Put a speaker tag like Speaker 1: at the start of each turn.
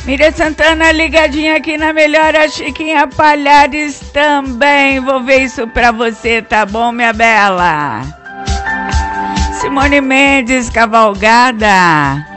Speaker 1: Miriam Santana ligadinha aqui na melhor, a Chiquinha Palhares também. Vou ver isso pra você, tá bom, minha bela? Simone Mendes, Cavalgada.